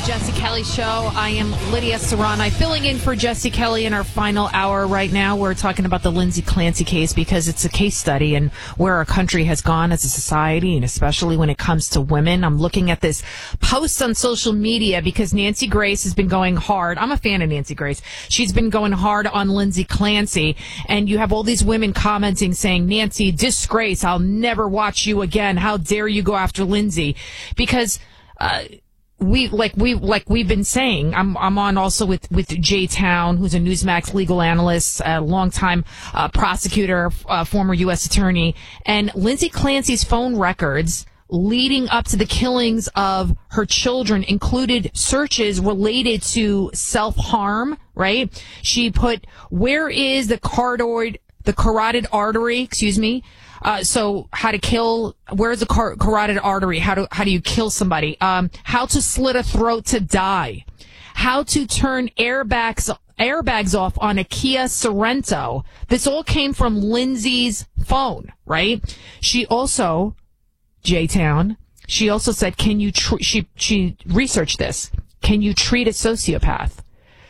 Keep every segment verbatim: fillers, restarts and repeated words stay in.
Jesse Kelly Show. I am Lydia Serrani, filling in for Jesse Kelly in our final hour right now. We're talking about the Lindsay Clancy case because it's a case study and where our country has gone as a society, and especially when it comes to women. I'm looking at this post on social media because Nancy Grace has been going hard. I'm a fan of Nancy Grace. She's been going hard on Lindsay Clancy, and you have all these women commenting saying, Nancy, disgrace. I'll never watch you again. How dare you go after Lindsay? Because uh We like we like we've been saying. I'm I'm on also with with Jay Town, who's a Newsmax legal analyst, a longtime uh, prosecutor, uh, former U S attorney, and Lindsay Clancy's phone records leading up to the killings of her children included searches related to self harm. Right? She put, where is the carotid the carotid artery? Excuse me. Uh, so how to kill, where's the car- carotid artery? How do, how do you kill somebody? Um, how to slit a throat to die. How to turn airbags, airbags off on a Kia Sorento. This all came from Lindsay's phone, right? She also, J-Town, she also said, can you, tr- she, she researched this. Can you treat a sociopath?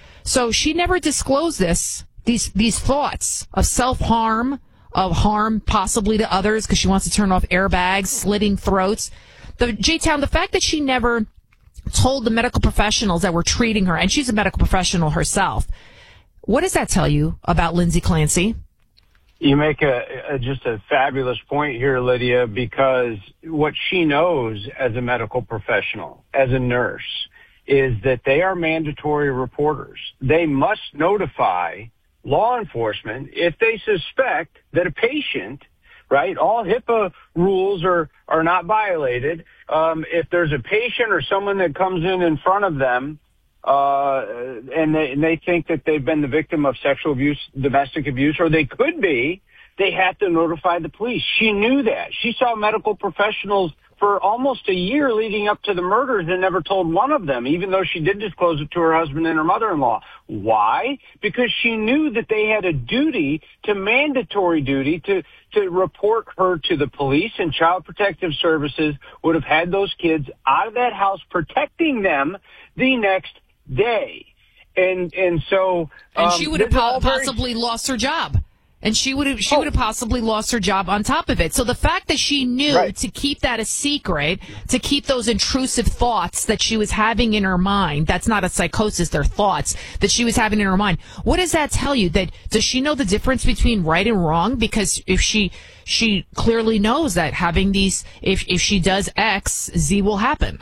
So she never disclosed this, these, these thoughts of self-harm, of harm possibly to others because she wants to turn off airbags, slitting throats. The J-Town, the fact that she never told the medical professionals that were treating her, and she's a medical professional herself, what does that tell you about Lindsay Clancy? You make a, a just a fabulous point here, Lydia, because what she knows as a medical professional, as a nurse, is that they are mandatory reporters. They must notify law enforcement if they suspect that a patient, right, all HIPAA rules are, are not violated. Um, if there's a patient or someone that comes in in front of them, uh, and they, and they think that they've been the victim of sexual abuse, domestic abuse, or they could be, they have to notify the police. She knew that. She saw medical professionals for almost a year leading up to the murders and never told one of them, even though she did disclose it to her husband and her mother-in-law. Why? Because she knew that they had a duty, to mandatory duty, to, to report her to the police, and Child Protective Services would have had those kids out of that house protecting them the next day. And, and so, and um, she would have po- possibly very- lost her job. And she would have, she oh. would have possibly lost her job on top of it. So the fact that she knew right. to keep that a secret, to keep those intrusive thoughts that she was having in her mind, that's not a psychosis, they're thoughts that she was having in her mind. What does that tell you? That, does she know the difference between right and wrong? Because if she, she clearly knows that having these, if, if she does X, Z will happen.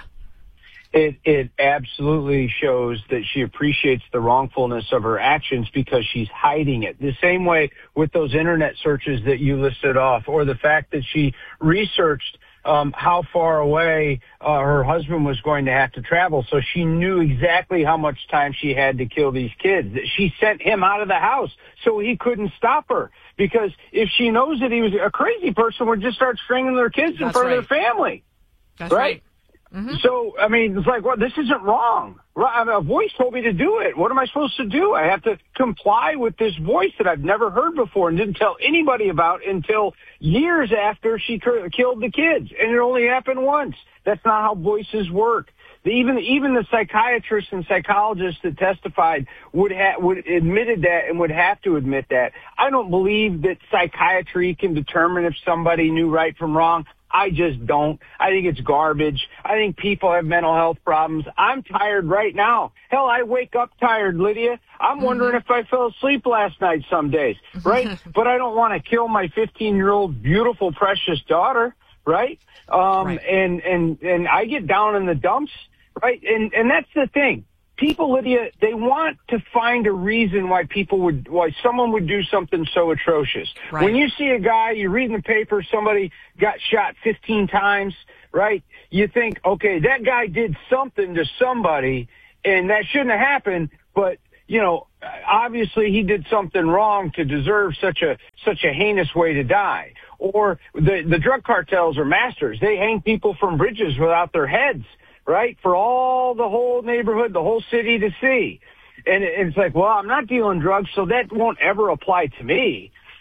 It, it absolutely shows that she appreciates the wrongfulness of her actions because she's hiding it. The same way with those internet searches that you listed off, or the fact that she researched um, how far away uh, her husband was going to have to travel, so she knew exactly how much time she had to kill these kids. She sent him out of the house so he couldn't stop her, because if she knows that he was a crazy person, would just start stringing their kids in That's front right. of their family. That's right. right. Mm-hmm. So, I mean, it's like, well, this isn't wrong. I mean, a voice told me to do it. What am I supposed to do? I have to comply with this voice that I've never heard before and didn't tell anybody about until years after she killed the kids. And it only happened once. That's not how voices work. The, even even the psychiatrists and psychologists that testified would ha- would admitted that and would have to admit that. I don't believe that psychiatry can determine if somebody knew right from wrong. I just don't. I think it's garbage. I think people have mental health problems. I'm tired right now. Hell, I wake up tired, Lydia. I'm mm-hmm. wondering if I fell asleep last night some days, right? But I don't want to kill my fifteen-year-old beautiful, precious daughter, right? Um, right. And, and, and I get down in the dumps, right? And, and that's the thing. People, Lydia, they want to find a reason why people would, why someone would do something so atrocious. Right. When you see a guy, you read in the paper, somebody got shot fifteen times, right? You think, okay, that guy did something to somebody, and that shouldn't have happened, but, you know, obviously he did something wrong to deserve such a, such a heinous way to die. Or the, the drug cartels are masters. They hang people from bridges without their heads, right, for all the whole neighborhood, the whole city to see. And it's like, well, I'm not dealing drugs, so that won't ever apply to me.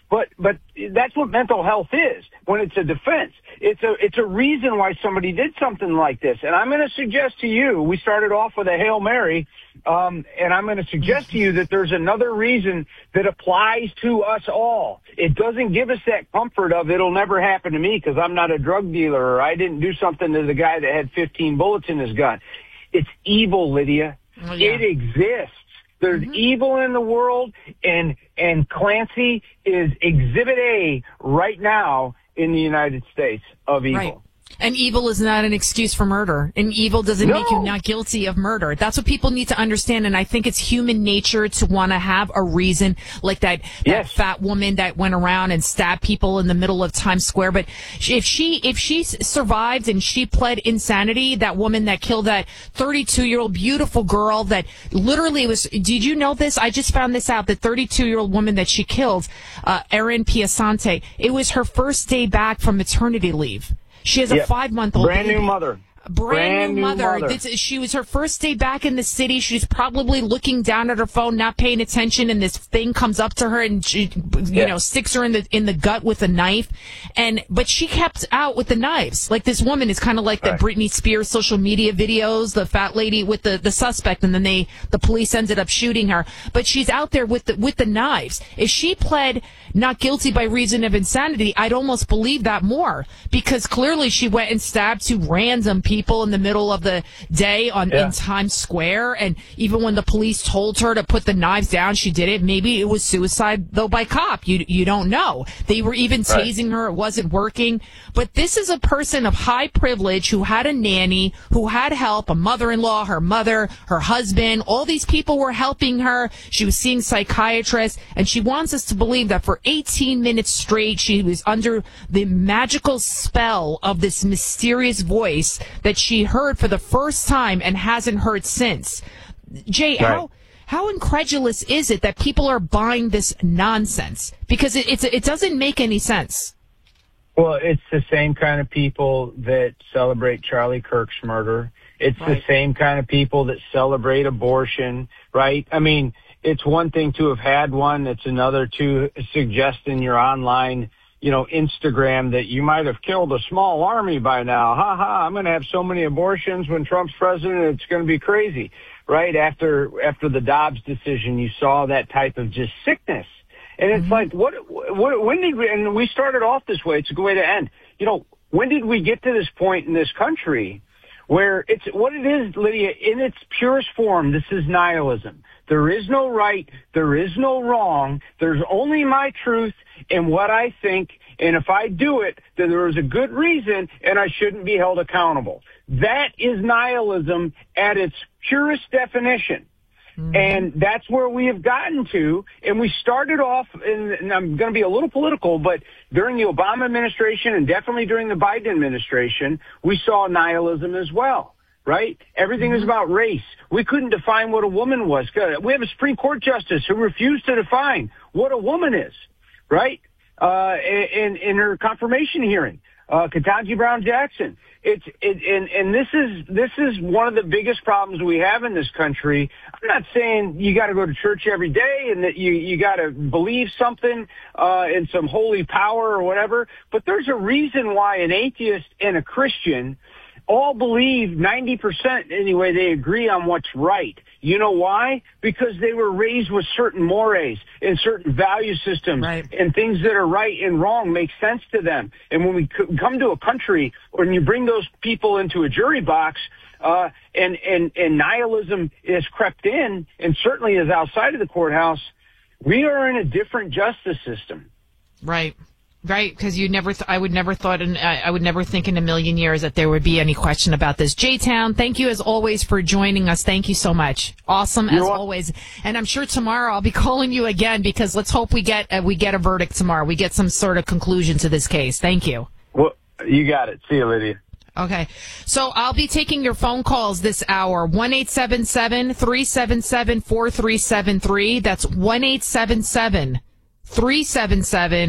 But but that's what mental health is when it's a defense. It's a it's a reason why somebody did something like this. And I'm going to suggest to you, we started off with a Hail Mary, um, and I'm going to suggest to you that there's another reason that applies to us all. It doesn't give us that comfort of it'll never happen to me because I'm not a drug dealer or I didn't do something to the guy that had fifteen bullets in his gun. It's evil, Lydia. Oh, yeah. It exists. There's mm-hmm. evil in the world, and and Clancy is Exhibit A right now in the United States of evil. Right. And evil is not an excuse for murder. And evil doesn't no. make you not guilty of murder. That's what people need to understand. And I think it's human nature to want to have a reason, like that, that yes. fat woman that went around and stabbed people in the middle of Times Square. But if she, if she survived and she pled insanity, that woman that killed that thirty-two-year-old beautiful girl that literally was, did you know this? I just found this out. The thirty-two-year-old woman that she killed, uh, Erin Piasante, it was her first day back from maternity leave. She has a yep. five-month-old brand baby. new mother. Brand, Brand new mother. mother. This, she was her first day back in the city. She's probably looking down at her phone, not paying attention, and this thing comes up to her and she, you yeah. know, sticks her in the in the gut with a knife. And but she kept out with the knives. Like this woman is kind of like right. the Britney Spears social media videos, the fat lady with the, the suspect, and then they the police ended up shooting her. But she's out there with the with the knives. If she pled not guilty by reason of insanity, I'd almost believe that more, because clearly she went and stabbed two random people in the middle of the day on yeah. in Times Square. And even when the police told her to put the knives down, she did it. Maybe it was suicide, though, by cop. You you don't know. They were even tasing right. her. It wasn't working. But this is a person of high privilege who had a nanny, who had help, a mother-in-law, her mother, her husband. All these people were helping her. She was seeing psychiatrists, and she wants us to believe that for eighteen minutes straight, she was under the magical spell of this mysterious voice that she heard for the first time and hasn't heard since. Jay, right. how how incredulous is it that people are buying this nonsense? Because it, it's it doesn't make any sense. Well, it's the same kind of people that celebrate Charlie Kirk's murder. It's right. the same kind of people that celebrate abortion, right? I mean, it's one thing to have had one. It's another to suggest in your online, you know, Instagram that you might have killed a small army by now. Ha ha, I'm going to have so many abortions when Trump's president. It's going to be crazy, right? After, after the Dobbs decision, you saw that type of just sickness. And it's mm-hmm. like, what, what, when did we, and we started off this way, it's a good way to end. You know, when did we get to this point in this country where it's, what it is, Lydia, in its purest form, this is nihilism. There is no right, there is no wrong, there's only my truth and what I think, and if I do it, then there is a good reason and I shouldn't be held accountable. That is nihilism at its purest definition. Mm-hmm. And that's where we have gotten to. And we started off, in, and I'm going to be a little political, but during the Obama administration and definitely during the Biden administration, we saw nihilism as well, right? Everything mm-hmm. is about race. We couldn't define what a woman was. We have a Supreme Court justice who refused to define what a woman is, right? Uh, in, in her confirmation hearing, uh, Ketanji Brown Jackson. It's, it, and, and this is, this is one of the biggest problems we have in this country. I'm not saying you got to go to church every day and that you, you got to believe something, uh, in some holy power or whatever, but there's a reason why an atheist and a Christian all believe, ninety percent anyway, they agree on what's right. You know why? Because they were raised with certain mores and certain value systems, right. and things that are right and wrong make sense to them. And when we come to a country, when you bring those people into a jury box, uh, and, and, and nihilism is crept in and certainly is outside of the courthouse, we are in a different justice system. Right. Right, because you never, th- I would never thought, in, I, I would never think in a million years that there would be any question about this. J-Town, thank you as always for joining us. Thank you so much. Awesome as always. And I'm sure tomorrow I'll be calling you again because let's hope we get uh, we get a verdict tomorrow. We get some sort of conclusion to this case. Thank you. Well, you got it. See you, Lydia. Okay. So I'll be taking your phone calls this hour. one eight seven seven, three seven seven, four three seven three. That's one eight seven seven, three seven seven